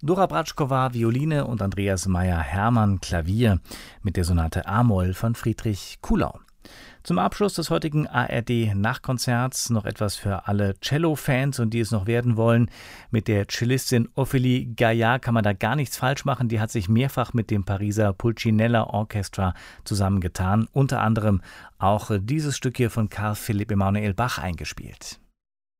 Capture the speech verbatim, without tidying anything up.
Dora Bratschkova Violine und Andreas Meyer-Hermann Klavier mit der Sonate A-Moll von Friedrich Kuhlau. Zum Abschluss des heutigen A R D-Nachtkonzerts noch etwas für alle Cello-Fans und die es noch werden wollen. Mit der Cellistin Ophélie Gaillard kann man da gar nichts falsch machen. Die hat sich mehrfach mit dem Pariser Pulcinella Orchestra zusammengetan. Unter anderem auch dieses Stück hier von Karl Philipp Emanuel Bach eingespielt.